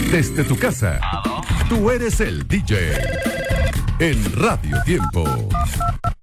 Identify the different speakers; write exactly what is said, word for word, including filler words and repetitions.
Speaker 1: Desde tu casa, tú eres el D J. En Radio Tiempo.